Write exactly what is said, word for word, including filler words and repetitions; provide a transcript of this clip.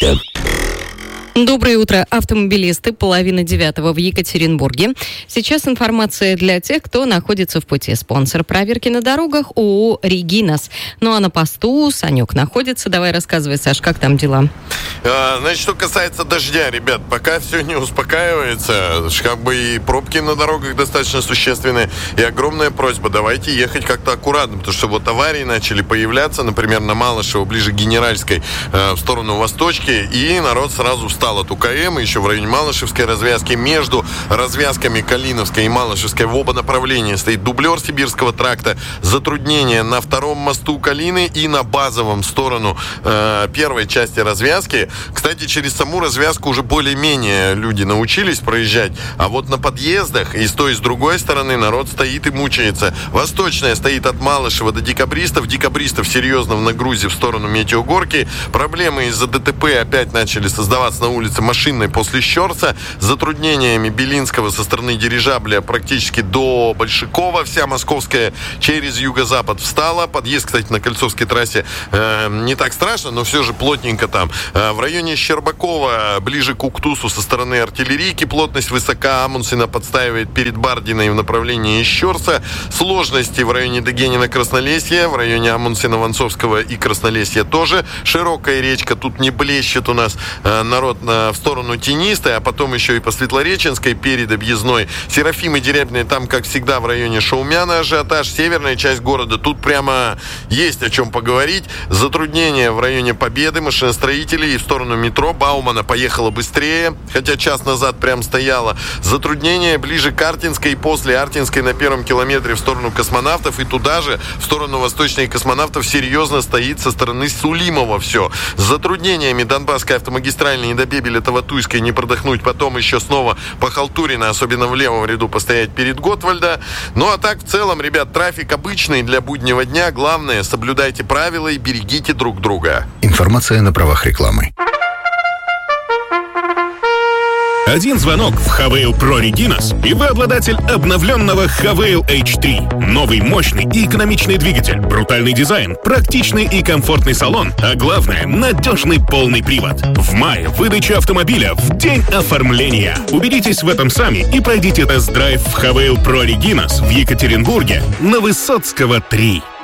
Доброе утро, автомобилисты. Половина девятого в Екатеринбурге. Сейчас информация для тех, кто находится в пути. Спонсор проверки на дорогах ООО «Регинас». Ну а на посту Санек находится. Давай рассказывай, Саш, как там дела? А, значит, что касается дождя, ребят, пока все не успокаивается, как бы и пробки на дорогах достаточно существенные, и огромная просьба, давайте ехать как-то аккуратно, потому что вот аварии начали появляться, например, на Малышево, ближе к Генеральской, э, в сторону Восточки, и народ сразу встал от УКМ, еще в районе Малышевской развязки. Между развязками Калиновской и Малышевской в оба направления стоит дублер Сибирского тракта, затруднения на втором мосту Калины и на базовом в сторону э, первой части развязки. Кстати, через саму развязку уже более-менее люди научились проезжать, а вот на подъездах и с той, и с другой стороны народ стоит и мучается. Восточная стоит от Малышева до Декабристов. Декабристов серьезно в нагрузе в сторону Метеогорки. Проблемы из-за ДТП опять начали создаваться на улице Машинной после Щорса. С затруднениями Белинского со стороны дирижабля практически до Большакова. Вся московская через юго-запад встала. Подъезд, кстати, на Кольцовской трассе э, не так страшно, но все же плотненько там. Э, в районе Щербакова, ближе к Уктусу со стороны артиллерийки плотность высока. Амундсена подстаивает перед Бардиной в направлении Щорса. Сложности в районе Дегенина-Краснолесья, в районе Амундсена-Вонцовского и Краснолесья тоже. Широкая речка тут не блещет у нас. Э, народ в сторону Тенистой, а потом еще и по Светлореченской перед объездной. Серафимы Дерябиной там, как всегда, в районе Шаумяна ажиотаж. Северная часть города, тут прямо есть о чем поговорить. Затруднения в районе Победы, машиностроителей, и в сторону метро Баумана поехала быстрее, хотя час назад прям стояла. Затруднения ближе к Артинской и после Артинской на первом километре в сторону Космонавтов, и туда же, в сторону Восточной Космонавтов, серьезно стоит со стороны Сулимова все. С затруднениями Донбасской автомагистральной не до Бебеля-Таватуйской не продохнуть, потом еще снова по Халтурина, особенно в левом ряду, постоять перед Готвальда. Ну а так, в целом, ребят, трафик обычный для буднего дня. Главное, соблюдайте правила и берегите друг друга. Информация на правах рекламы. Один звонок в Хавейл Pro Reginas, и вы обладатель обновленного Хавейл эйч три. Новый, мощный и экономичный двигатель, брутальный дизайн, практичный и комфортный салон, а главное, надежный полный привод. В мае выдача автомобиля в день оформления. Убедитесь в этом сами и пройдите тест-драйв в Хавейл Pro Reginas в Екатеринбурге на Высоцкого три.